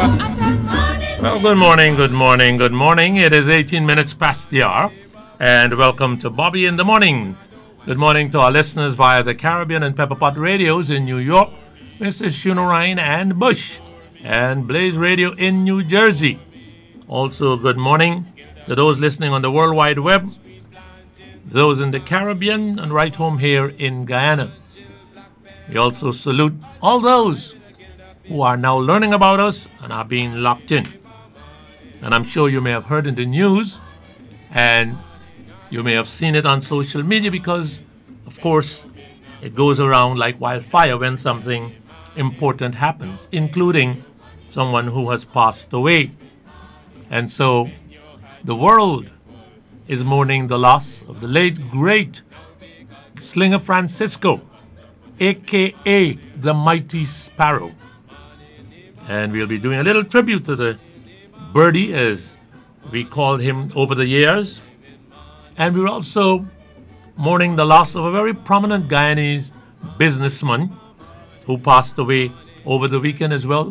Well, good morning. It is 18 minutes past the hour, and welcome to Bobby in the Morning. Good morning to our listeners via the Caribbean and Pepperpot radios in New York, Mr. Shunarine and Bush, and Blaze Radio in New Jersey. Also, good morning to those listening on the World Wide Web, those in the Caribbean, and right home here in Guyana. We also salute all those who are now learning about us and are being locked in. And I'm sure you may have heard in the news and you may have seen it on social media because, of course, it goes around like wildfire when something important happens, including someone who has passed away. And so the world is mourning the loss of the late, great Slinger Francisco, a.k.a. the Mighty Sparrow. And we'll be doing a little tribute to the birdie, as we called him over the years. And we're also mourning the loss of a very prominent Guyanese businessman who passed away over the weekend as well.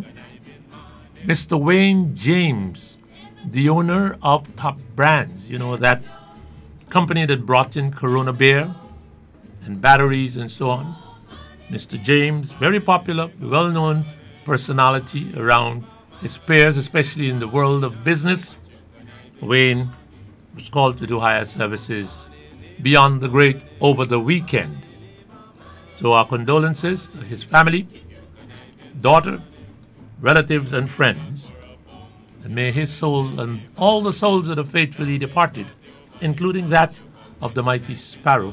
Mr. Wayne James, the owner of Top Brands, that company that brought in Corona beer and batteries and so on. Mr. James, very popular, well-known personality around his peers, especially in the world of business. Wayne was called to do higher services beyond the great over the weekend. So our condolences to his family, daughter, relatives, and friends. And may his soul and all the souls that have faithfully departed, including that of the Mighty Sparrow,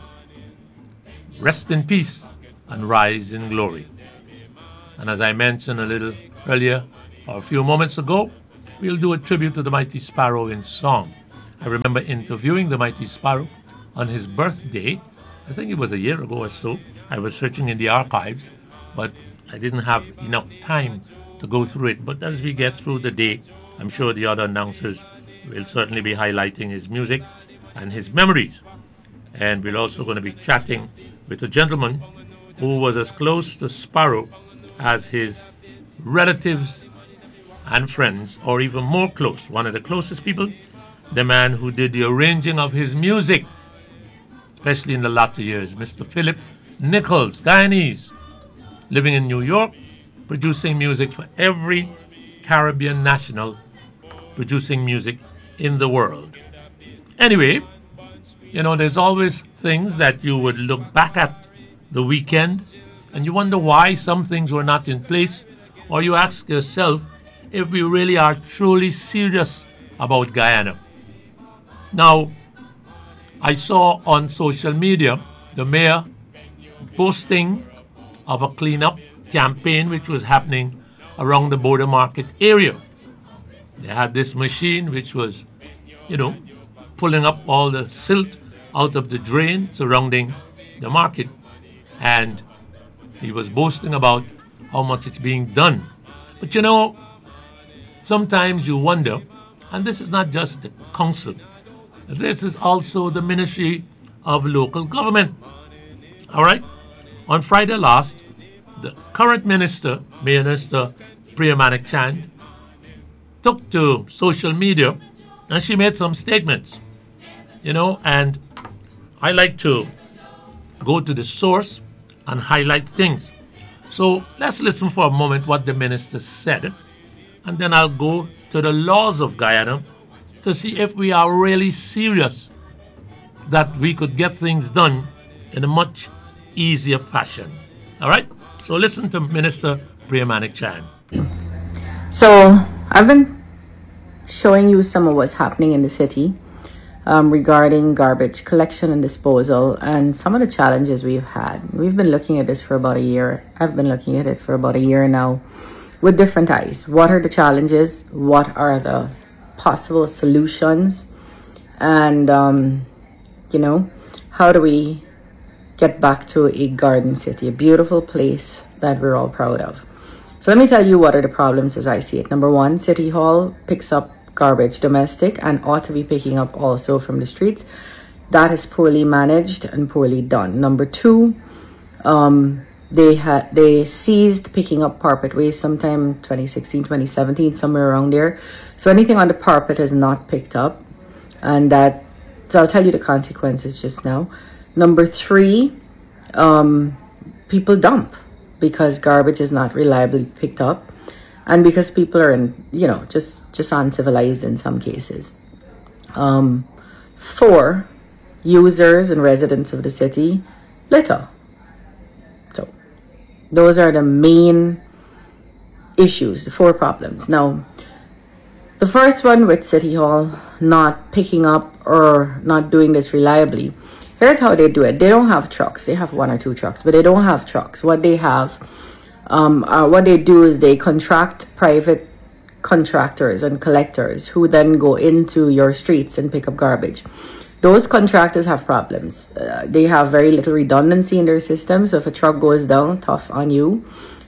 rest in peace and rise in glory. And as I mentioned a little earlier, or a few moments ago, we'll do a tribute to the Mighty Sparrow in song. I remember interviewing the Mighty Sparrow on his birthday. I think it was a year ago or so. I was searching in the archives, but I didn't have enough time to go through it. But as we get through the day, I'm sure the other announcers will certainly be highlighting his music and his memories. And we're also going to be chatting with a gentleman who was as close to Sparrow as his relatives and friends, or even more close. One of the closest people, the man who did the arranging of his music, especially in the latter years, Mr. Philip Nichols, Guyanese, living in New York, producing music for every Caribbean national, producing music in the world. Anyway, there's always things that you would look back at the weekend and you wonder why some things were not in place, or you ask yourself if we really are truly serious about Guyana. Now, I saw on social media the mayor posting of a cleanup campaign which was happening around the border market area. They had this machine which was, pulling up all the silt out of the drain surrounding the market. And he was boasting about how much it's being done. But sometimes you wonder, and this is not just the council, this is also the Ministry of Local Government. All right? On Friday last, the current minister, Minister Priya Manik Chand, took to social media and she made some statements, and I like to go to the source and highlight things. So let's listen for a moment what the minister said, and then I'll go to the laws of Guyana to see if we are really serious that we could get things done in a much easier fashion. All right? So listen to Minister Priya Manik Chand. So I've been showing you some of what's happening in the city regarding garbage collection and disposal and some of the challenges we've had. We've been looking at this for about a year. I've been looking at it for about a year now with different eyes. What are the challenges? What are the possible solutions? And, how do we get back to a garden city, a beautiful place that we're all proud of? So let me tell you what are the problems as I see it. Number one, City Hall picks up garbage, domestic, and ought to be picking up also from the streets. That is poorly managed and poorly done. Number two, they seized picking up parpet waste sometime 2016, 2017, somewhere around there. So anything on the parpet is not picked up, and that. So I'll tell you the consequences just now. Number 3, people dump because garbage is not reliably picked up, and because people are just uncivilized in some cases. 4, users and residents of the city litter. So those are the main issues, the 4 problems. Now, the first one with City Hall not picking up or not doing this reliably, here's how they do it. They don't have trucks. They have 1 or 2 trucks, but they don't have trucks. What they have, what they do is they contract private contractors and collectors who then go into your streets and pick up garbage. Those contractors have problems. They have very little redundancy in their system. So if a truck goes down, tough on you.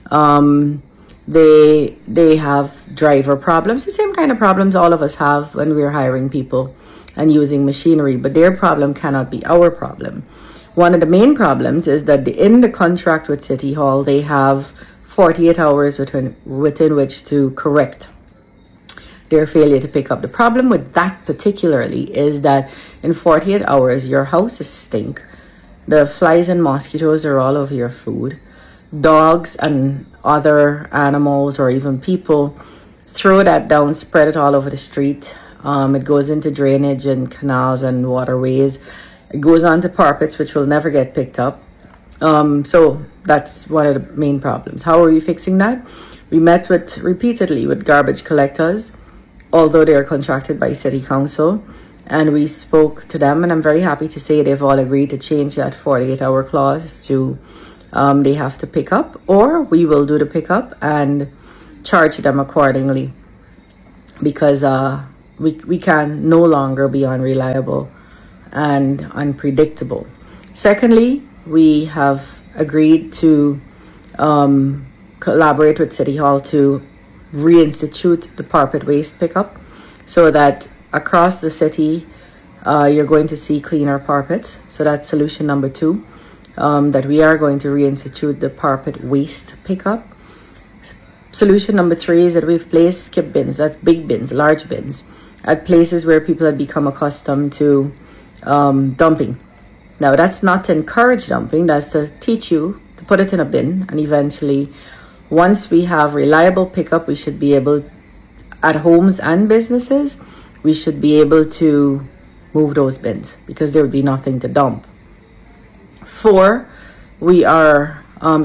They have driver problems, the same kind of problems all of us have when we're hiring people and using machinery, but their problem cannot be our problem. One of the main problems is that in the contract with City Hall, they have 48 hours within which to correct their failure to pick up. The problem with that particularly is that in 48 hours, your houses stink. The flies and mosquitoes are all over your food. Dogs and other animals or even people throw that down, spread it all over the street. It goes into drainage and canals and waterways. It goes on to parpets, which will never get picked up. So that's one of the main problems. How are we fixing that? We met repeatedly with garbage collectors, although they are contracted by City Council, and we spoke to them, and I'm very happy to say they've all agreed to change that 48-hour clause to they have to pick up, or we will do the pickup and charge them accordingly, because we can no longer be unreliable and unpredictable. Secondly, we have agreed to collaborate with City Hall to reinstitute the parpet waste pickup, so that across the city you're going to see cleaner parpets. So that's solution number 2. That we are going to reinstitute the parpet waste pickup. Solution number 3 is that we've placed skip bins, that's big bins, large bins, at places where people had become accustomed to dumping. Now, that's not to encourage dumping, that's to teach you to put it in a bin, and eventually, once we have reliable pickup, we should be able, at homes and businesses, we should be able to move those bins because there would be nothing to dump. 4, we are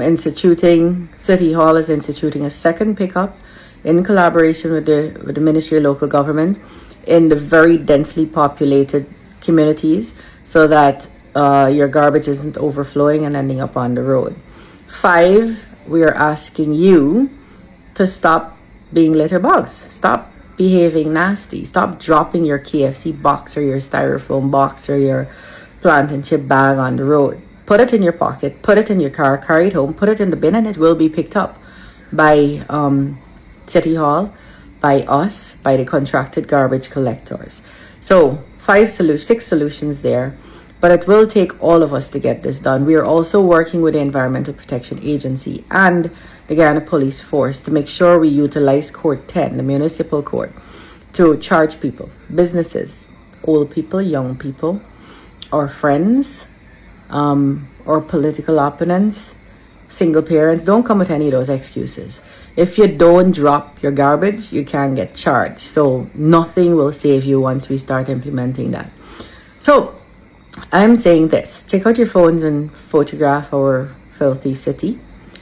City Hall is instituting a second pickup in collaboration with the Ministry of Local Government in the very densely populated communities, so that your garbage isn't overflowing and ending up on the road. 5, we are asking you to stop being litterbugs. Stop behaving nasty. Stop dropping your KFC box or your styrofoam box or your plant and chip bag on the road. Put it in your pocket, put it in your car, carry it home, put it in the bin, and it will be picked up by City Hall, by us, by the contracted garbage collectors. So 6 solutions there, but it will take all of us to get this done. We are also working with the Environmental Protection Agency and the Guyana Police Force to make sure we utilize Court 10, the municipal court, to charge people, businesses, old people, young people, or friends, or political opponents, single parents. Don't come with any of those excuses. If you don't drop your garbage, you can get charged. So nothing will save you once we start implementing that. So I'm saying this: take out your phones and photograph our filthy city,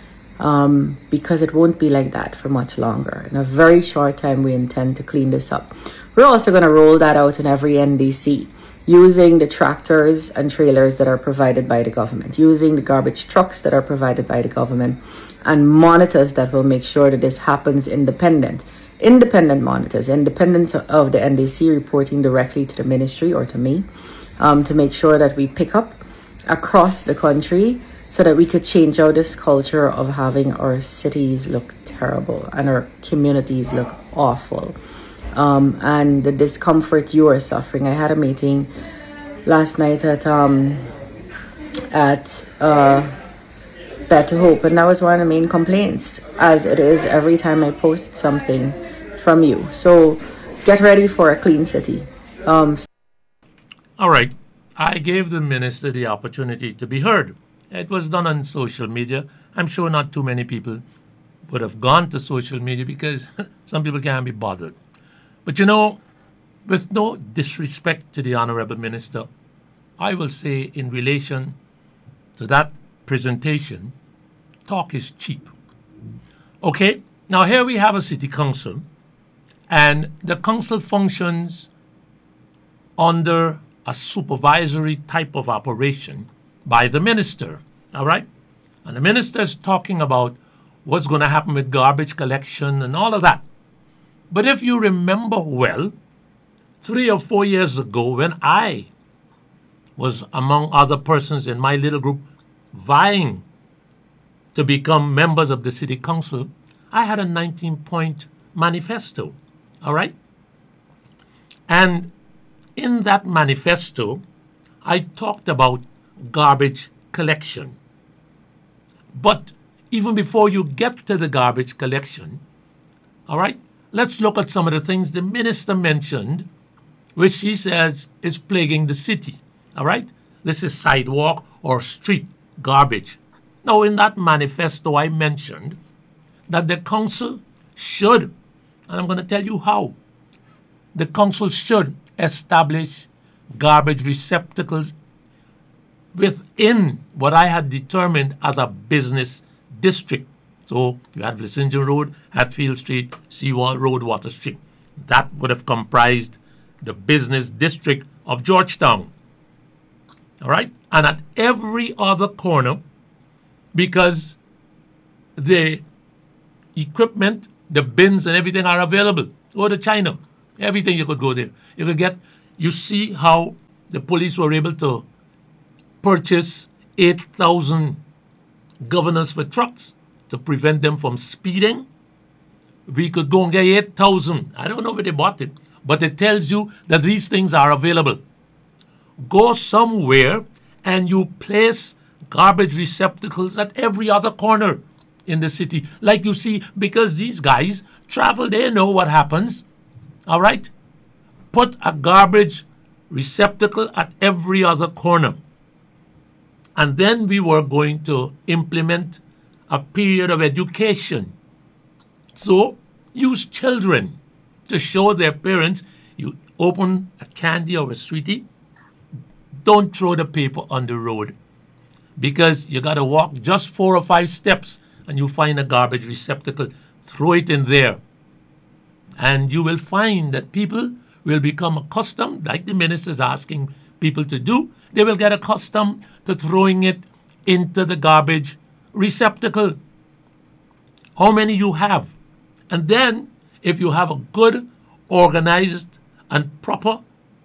because it won't be like that for much longer. In a very short time, we intend to clean this up. We're also going to roll that out in every NDC, using the tractors and trailers that are provided by the government, using the garbage trucks that are provided by the government, and monitors that will make sure that this happens independent monitors, independent of the NDC reporting directly to the ministry or to me, to make sure that we pick up across the country, so that we could change out this culture of having our cities look terrible and our communities look awful. And the discomfort you are suffering. I had a meeting last night at better hope. And that was one of the main complaints, as it is every time I post something from you. So get ready for a clean city. All right. I gave the minister the opportunity to be heard. It was done on social media. I'm sure not too many people would have gone to social media because some people can't be bothered. But with no disrespect to the Honorable Minister, I will say in relation to that presentation, talk is cheap. Okay, now here we have a city council, and the council functions under a supervisory type of operation by the minister, all right? And the minister is talking about what's going to happen with garbage collection and all of that. But if you remember well, 3 or 4 years ago, when I was among other persons in my little group vying to become members of the city council, I had a 19-point manifesto, all right? And in that manifesto, I talked about garbage collection. But even before you get to the garbage collection, all right, let's look at some of the things the minister mentioned, which she says is plaguing the city. All right, this is sidewalk or street garbage. Now, in that manifesto, I mentioned that the council should, and I'm going to tell you how, the council should establish garbage receptacles within what I had determined as a business district. So you had Vlissingen Road, Hatfield Street, Seawall Road, Water Street. That would have comprised the business district of Georgetown. All right? And at every other corner, because the equipment, the bins and everything are available. Go to China. Everything you could go there. You see how the police were able to purchase 8,000 governors for trucks to prevent them from speeding. We could go and get 8,000. I don't know where they bought it, but it tells you that these things are available. Go somewhere and you place garbage receptacles at every other corner in the city. Like you see, because these guys travel, they know what happens. All right? Put a garbage receptacle at every other corner. And then we were going to implement a period of education. So use children to show their parents, you open a candy or a sweetie, don't throw the paper on the road, because you got to walk just 4 or 5 steps and you find a garbage receptacle. Throw it in there. And you will find that people will become accustomed, like the minister is asking people to do. They will get accustomed to throwing it into the garbage receptacle. How many you have? And then, if you have a good, organized, and proper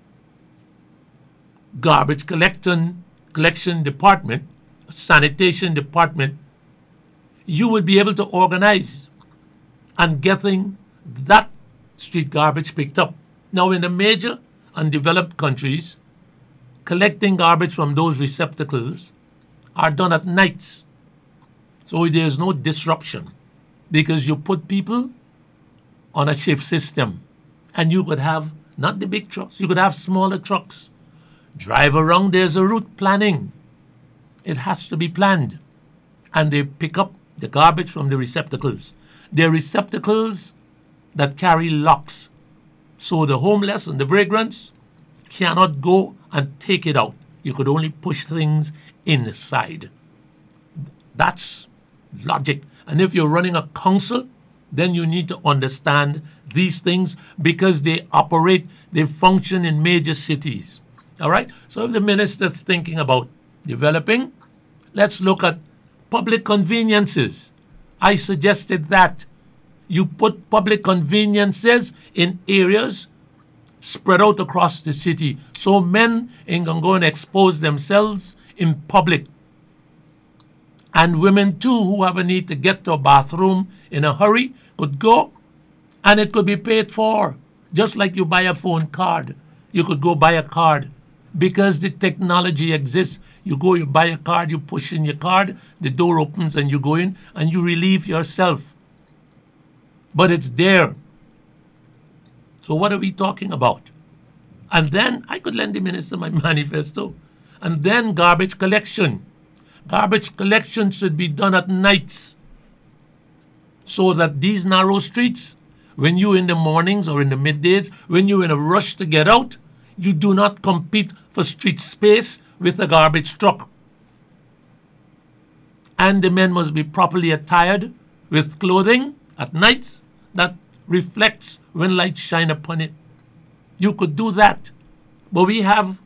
garbage collection department, sanitation department, you will be able to organize and getting that street garbage picked up. Now, in the major and developed countries, collecting garbage from those receptacles are done at nights. So there's no disruption because you put people on a shift system. And you could have not the big trucks, you could have smaller trucks. Drive around, there's a route planning. It has to be planned. And they pick up the garbage from the receptacles. They're receptacles that carry locks. So the homeless and the vagrants cannot go and take it out. You could only push things inside. That's logic. And if you're running a council, then you need to understand these things because they operate, they function in major cities. All right? So if the minister's thinking about developing, let's look at public conveniences. I suggested that you put public conveniences in areas spread out across the city so men ain't gonna go and expose themselves in public. And women too, who have a need to get to a bathroom in a hurry, could go and it could be paid for. Just like you buy a phone card. You could go buy a card because the technology exists. You go, you buy a card, you push in your card, the door opens and you go in and you relieve yourself. But it's there. So what are we talking about? And then I could lend the minister my manifesto. And then garbage collection. Garbage collection should be done at nights so that these narrow streets, when you in the mornings or in the middays, when you're in a rush to get out, you do not compete for street space with a garbage truck. And the men must be properly attired with clothing at nights that reflects when light shine upon it. You could do that. But we have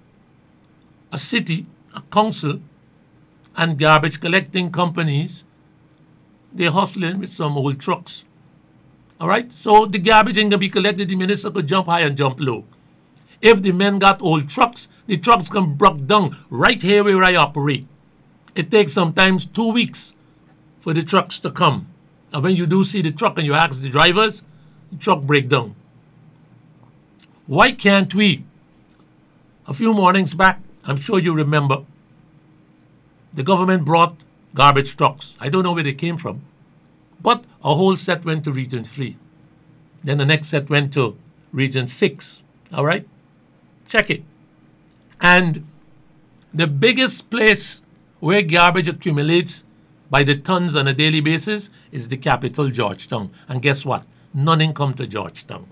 a city, a council, and garbage collecting companies. They're hustling with some old trucks. All right? So the garbage ain't going to be collected. The minister could jump high and jump low. If the men got old trucks, the trucks can break down right here where I operate. It takes sometimes 2 weeks for the trucks to come. And when you do see the truck and you ask the drivers, the truck break down. Why can't we? A few mornings back, I'm sure you remember, the government brought garbage trucks. I don't know where they came from. But a whole set went to Region 3. Then the next set went to Region 6. All right? Check it. And the biggest place where garbage accumulates by the tons on a daily basis is the capital, Georgetown. And guess what? None come to Georgetown.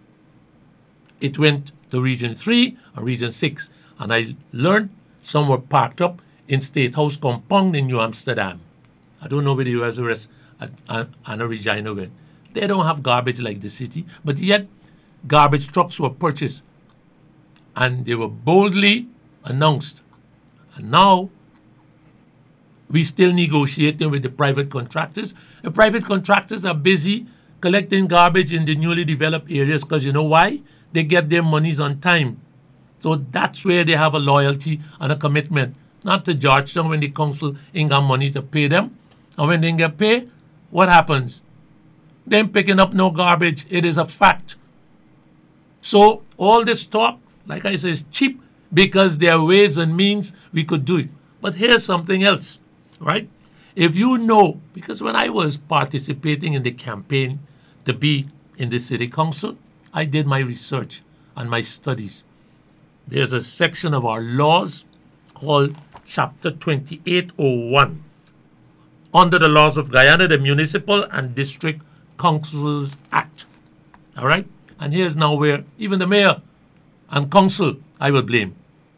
It went to Region 3 or Region 6. And I learned some were parked up in State House compound in New Amsterdam. I don't know where the US and Regina went. They don't have garbage like the city, but yet garbage trucks were purchased and they were boldly announced. And now we still negotiating with the private contractors. The private contractors are busy collecting garbage in the newly developed areas because you know why? They get their monies on time. So that's where they have a loyalty and a commitment. Not to Georgetown when the council ain't got money to pay them. And when they get paid, what happens? They ain't picking up no garbage. It is a fact. So all this talk, like I said, is cheap because there are ways and means we could do it. But here's something else, right? If you know, because when I was participating in the campaign to be in the city council, I did my research and my studies. There's a section of our laws called Chapter 2801. Under the laws of Guyana, the Municipal and District Councils Act. All right? And here's now where even the mayor and council I will blame.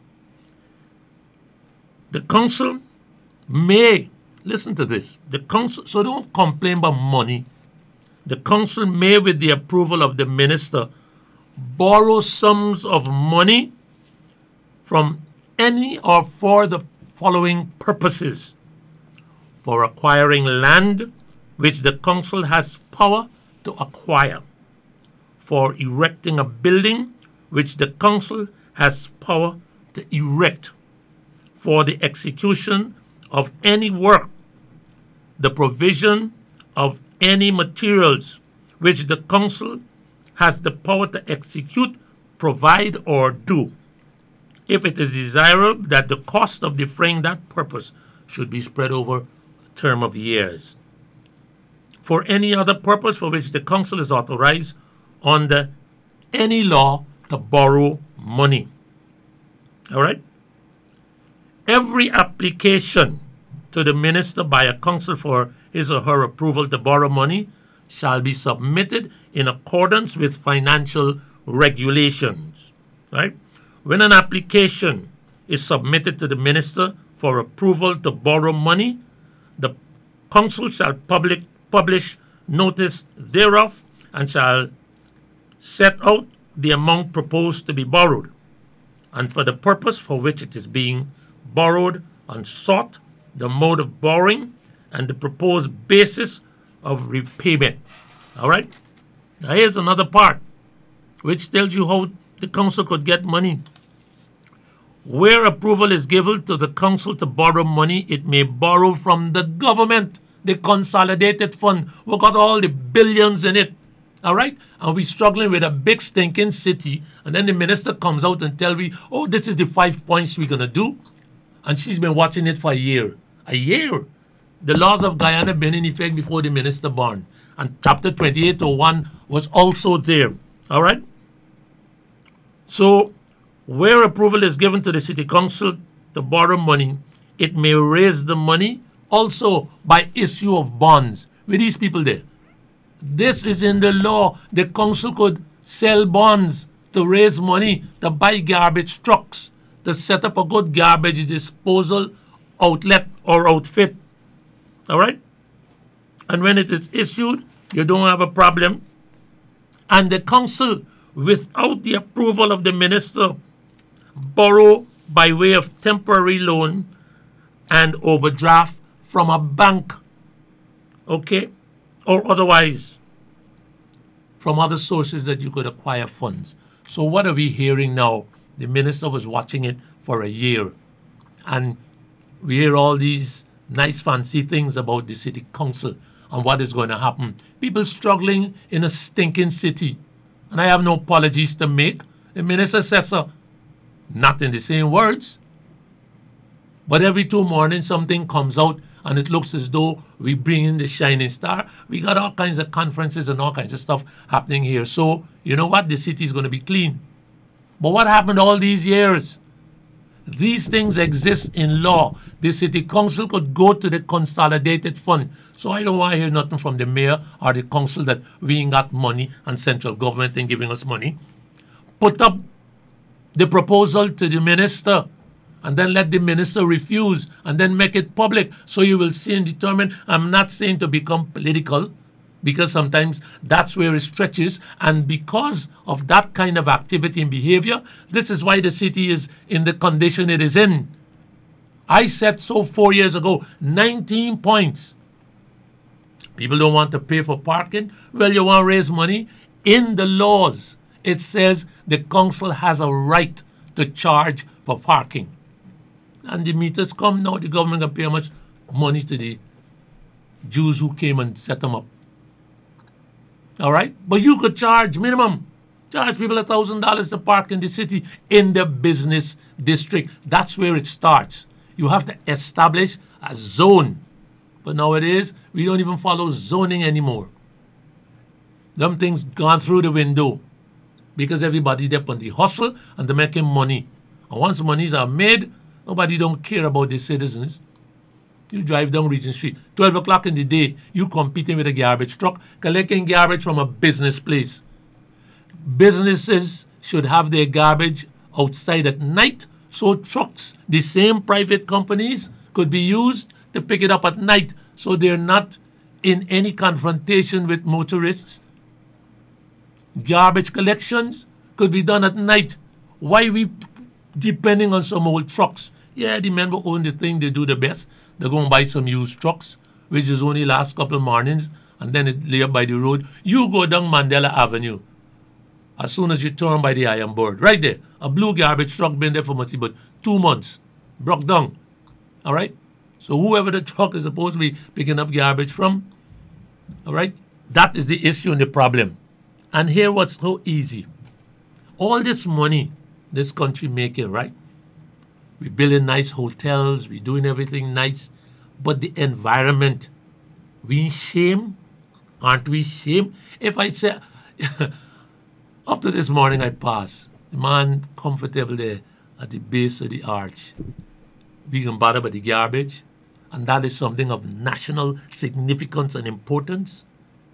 The council may, listen to this, the council, so don't complain about money. The council may, with the approval of the minister, borrow sums of money from any or for the following purposes: for acquiring land which the council has power to acquire, for erecting a building which the council has power to erect, for the execution of any work, the provision of any materials which the council has the power to execute, provide, or do, if it is desirable that the cost of defraying that purpose should be spread over a term of years, for any other purpose for which the council is authorized under any law to borrow money. All right? Every application to the minister by a council for his or her approval to borrow money shall be submitted in accordance with financial regulations. Right? When an application is submitted to the minister for approval to borrow money, the council shall publish notice thereof and shall set out the amount proposed to be borrowed, and for the purpose for which it is being borrowed and sought, the mode of borrowing, and the proposed basis of repayment. All right? Now here's another part which tells you how the council could get money. Where approval is given to the council to borrow money, it may borrow from the government, the consolidated fund. We got all the billions in it. All right? And we're struggling with a big stinking city. And then the minister comes out and tells me, oh, this is the 5 points we're going to do. And she's been watching it for a year. A year. The laws of Guyana been in effect before the minister born. And chapter 2801 was also there. All right? So, where approval is given to the city council to borrow money, it may raise the money also by issue of bonds. With these people there. This is in the law. The council could sell bonds to raise money to buy garbage trucks, to set up a good garbage disposal outlet or outfit. All right? And when it is issued, you don't have a problem. And the council, without the approval of the minister, borrow by way of temporary loan and overdraft from a bank, okay, or otherwise from other sources that you could acquire funds. So what are we hearing now? The minister was watching it for a year, and we hear all these nice fancy things about the city council and what is going to happen. People struggling in a stinking city, and I have no apologies to make. The minister says so, not in the same words, but every 2 mornings something comes out and it looks as though we bring in the shining star. We got all kinds of conferences and all kinds of stuff happening here. So, you know what? The city is going to be clean. But what happened all these years? These things exist in law. The city council could go to the consolidated fund. So I don't want to hear nothing from the mayor or the council that we ain't got money and central government ain't giving us money. Put up the proposal to the minister and then let the minister refuse and then make it public so you will see and determine. I'm not saying to become political, because sometimes that's where it stretches, and because of that kind of activity and behavior, this is why the city is in the condition it is in. I said so 4 years ago, 19 points. People don't want to pay for parking. Well, you want to raise money. In the laws, it says the council has a right to charge for parking. And the meters come now, the government can pay how much money to the Jews who came and set them up. All right? But you could charge minimum. Charge people $1,000 to park in the city, in the business district. That's where it starts. You have to establish a zone. But nowadays, we don't even follow zoning anymore. Them things gone through the window because everybody's there on the hustle and they're making money. And once monies are made, nobody don't care about the citizens. You drive down Regent Street, 12 o'clock in the day, you competing with a garbage truck, collecting garbage from a business place. Businesses should have their garbage outside at night, so trucks, the same private companies, could be used to pick it up at night, so they're not in any confrontation with motorists. Garbage collections could be done at night. Why we depending on some old trucks? Yeah, the men who own the thing, they do the best. They're going to buy some used trucks, which is only last couple of mornings, and then it lay up by the road. You go down Mandela Avenue. As soon as you turn by the iron board, right there, a blue garbage truck been there for much but 2 months. Broke down. All right? So whoever the truck is supposed to be picking up garbage from, all right, that is the issue and the problem. And here what's so easy. All this money this country making, right? We're building nice hotels, we're doing everything nice, but the environment, we shame? Aren't we shame? If I say, up to this morning I pass, the man comfortable there at the base of the arch. We can bother about the garbage, and that is something of national significance and importance.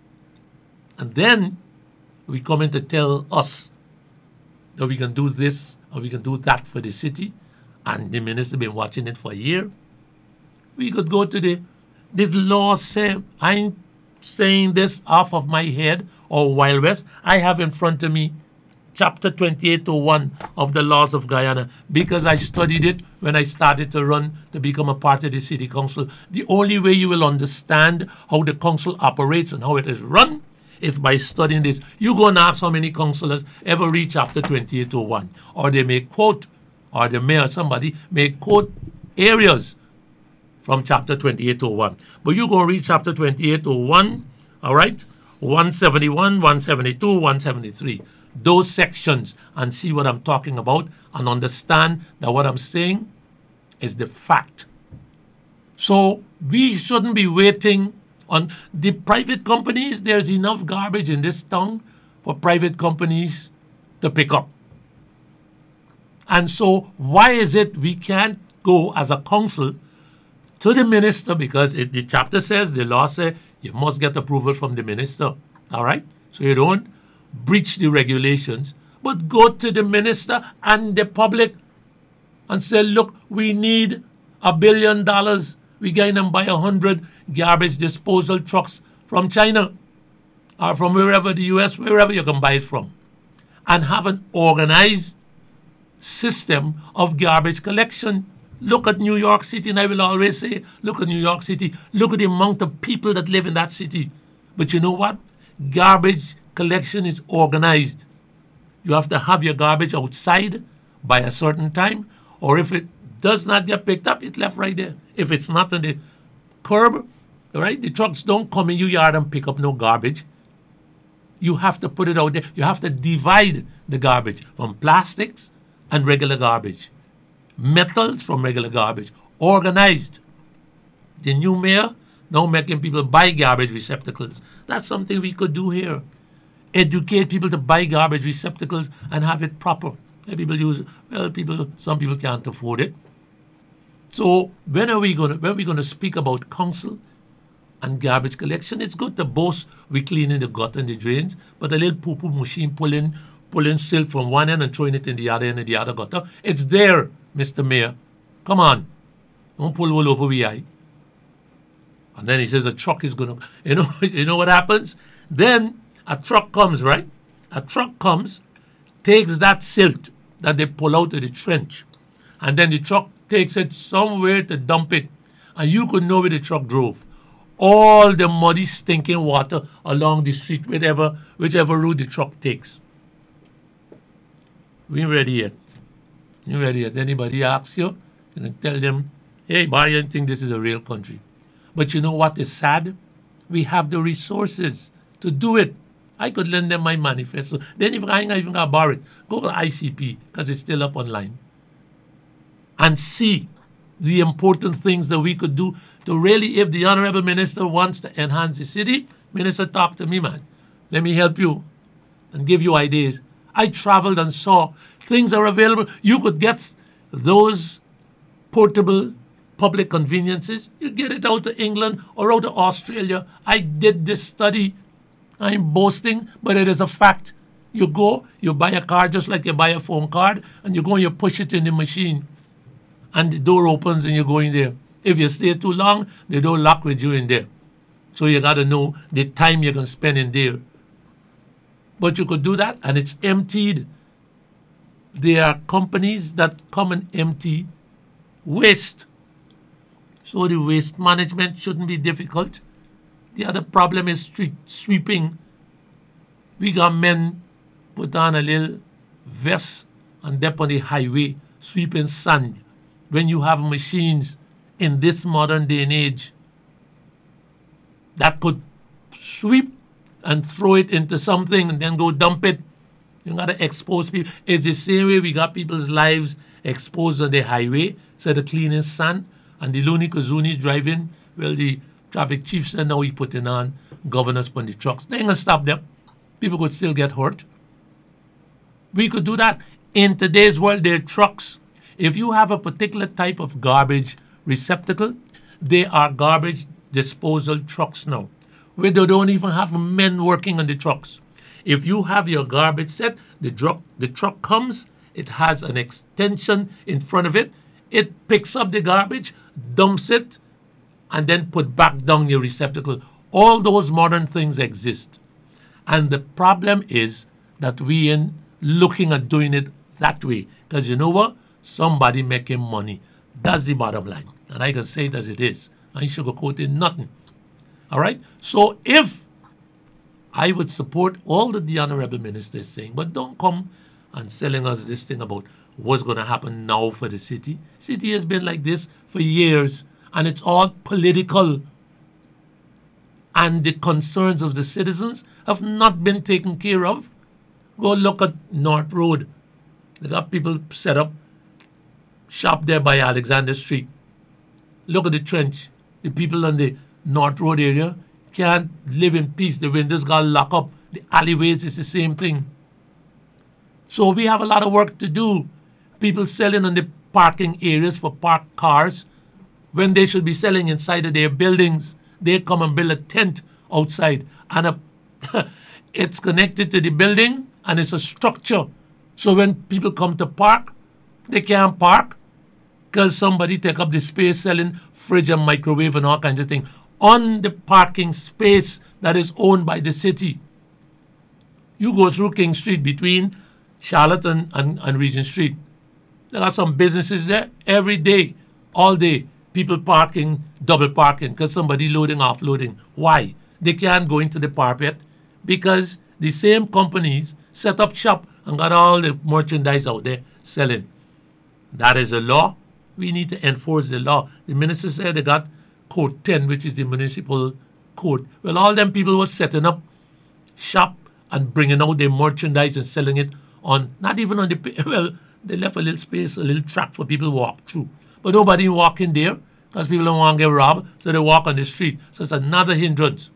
And then we come in to tell us that we can do this or we can do that for the city, and the minister been watching it for a year. We could go to the law say, I ain't saying this off of my head or Wild West. I have in front of me chapter 2801 of the laws of Guyana, because I studied it when I started to run to become a part of the city council. The only way you will understand how the council operates and how it is run is by studying this. You go and ask how many councillors ever read chapter 2801, or they may quote, or the mayor or somebody may quote areas from chapter 2801. But you go and read chapter 2801, all right? 171, 172, 173. Those sections, and see what I'm talking about and understand that what I'm saying is the fact. So we shouldn't be waiting on the private companies. There's enough garbage in this town for private companies to pick up. And so why is it we can't go as a council to the minister, because the chapter says, the law says, you must get approval from the minister. All right? So you don't breach the regulations, but go to the minister and the public and say, look, we need $1 billion. We going to buy 100 garbage disposal trucks from China or from wherever, the US, wherever you can buy it from, and have an organized system of garbage collection. Look at New York City, and I will always say, look at New York City. Look at the amount of people that live in that city. But you know what? Garbage collection is organized. You have to have your garbage outside by a certain time, or if it does not get picked up, it's left right there. If it's not on the curb, right, the trucks don't come in your yard and pick up no garbage. You have to put it out there. You have to divide the garbage from plastics and regular garbage, metals from regular garbage, organized. The new mayor now making people buy garbage receptacles. That's something we could do here. Educate people to buy garbage receptacles and have it proper. People use, well, some people can't afford it. So when are we gonna speak about council and garbage collection? It's good to boast we cleaning the gutter and the drains, but a little poo-poo machine pulling silt from one end and throwing it in the other end of the other gutter. It's there, Mr. Mayor. Come on. Don't pull all over we eye. And then he says a truck is gonna, you know what happens? Then a truck comes, right? A truck comes, takes that silt that they pull out of the trench, and then the truck takes it somewhere to dump it. And you could know where the truck drove. All the muddy, stinking water along the street, whichever route the truck takes. We ain't ready yet. You ain't ready yet. Anybody asks you, you can tell them, hey, boy, you think this is a real country. But you know what is sad? We have the resources to do it. I could lend them my manifesto. Then if I ain't even got to borrow it, go to ICP, because it's still up online, and see the important things that we could do to really, if the Honorable Minister wants to enhance the city, Minister, talk to me, man. Let me help you and give you ideas. I traveled and saw things are available. You could get those portable public conveniences. You get it out to England or out to Australia. I did this study. I'm boasting, but it is a fact. You go, you buy a card just like you buy a phone card, and you go and you push it in the machine, and the door opens and you go in there. If you stay too long, they don't lock with you in there. So you got to know the time you can spend in there. But you could do that, and it's emptied. There are companies that come and empty waste. So the waste management shouldn't be difficult. The other problem is street sweeping. We got men put on a little vest and dip on the highway sweeping sand. When you have machines in this modern day and age that could sweep and throw it into something and then go dump it, you got to expose people. It's the same way we got people's lives exposed on the highway, so the cleanest sand, and the loony kazoonies driving, well, the traffic chiefs and now he putting on governors on the trucks. They ain't gonna stop them. People could still get hurt. We could do that. In today's world, there are trucks. If you have a particular type of garbage receptacle, they are garbage disposal trucks now, where they don't even have men working on the trucks. If you have your garbage set, the truck comes, it has an extension in front of it, it picks up the garbage, dumps it, and then put back down your receptacle. All those modern things exist. And the problem is that we ain't looking at doing it that way. Because you know what? Somebody making money. That's the bottom line. And I can say it as it is. I ain't sugarcoating nothing. All right? So if I would support all that the Honorable Minister is saying, but don't come and selling us this thing about what's going to happen now for the city. City has been like this for years, and it's all political. and the concerns of the citizens have not been taken care of. Go look at North Road. They got people set up shop there by Alexander Street. Look at the trench. The people on the North Road area can't live in peace. The windows got locked up. The alleyways is the same thing. So we have a lot of work to do. People selling on the parking areas for parked cars when they should be selling inside of their buildings. They come and build a tent outside, and it's connected to the building, and it's a structure. So when people come to park, they can't park because somebody take up the space selling fridge and microwave and all kinds of things on the parking space that is owned by the city. You go through King Street between Charlotte and Regent Street. There are some businesses there every day, all day. People parking, double parking because somebody loading, offloading. Why? They can't go into the parapet because the same companies set up shop and got all the merchandise out there selling. That is a law. We need to enforce the law. The minister said they got Code 10, which is the municipal code. Well, all them people were setting up shop and bringing out their merchandise and selling it on, not even on the, well, they left a little space, a little track for people to walk through. But nobody walk in there because people don't want to get robbed, so they walk on the street. So it's another hindrance.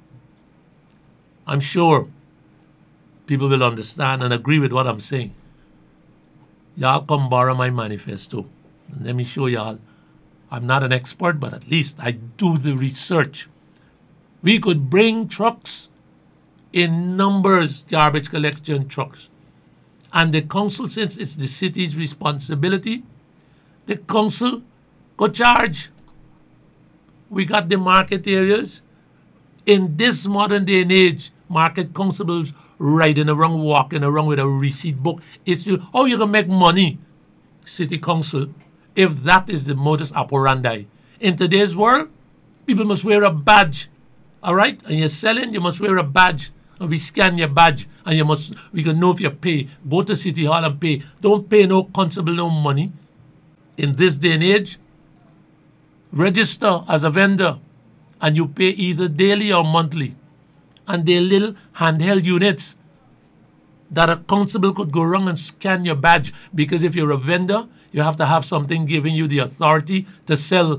I'm sure people will understand and agree with what I'm saying. Y'all come borrow my manifesto. And let me show y'all. I'm not an expert, but at least I do the research. We could bring trucks in numbers, garbage collection trucks. And the council, since it's the city's responsibility, the council could charge. We got the market areas. In this modern day and age, market constables riding around, walking around with a receipt book. It's how you can make money, city council, if that is the modus operandi. In today's world, people must wear a badge, all right? And you're selling, you must wear a badge. And we scan your badge, and we can know if you pay. Go to City Hall and pay. Don't pay no constable no money. In this day and age, register as a vendor, and you pay either daily or monthly. And they're little handheld units that a constable could go around and scan your badge, because if you're a vendor, you have to have something giving you the authority to sell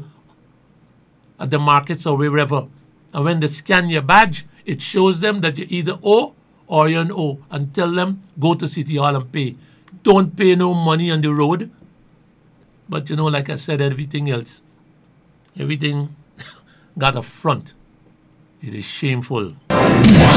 at the markets or wherever. And when they scan your badge, it shows them that you either owe or you're an O, and tell them, go to City Hall and pay. Don't pay no money on the road. But like I said, everything else, everything got a front. It is shameful.